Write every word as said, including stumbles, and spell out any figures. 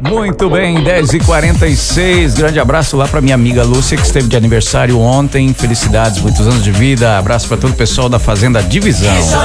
Muito bem, dez e quarenta e seis. Grande abraço lá pra minha amiga Lúcia, que esteve de aniversário ontem. Felicidades, muitos anos de vida. Abraço pra todo o pessoal da Fazenda Divisão.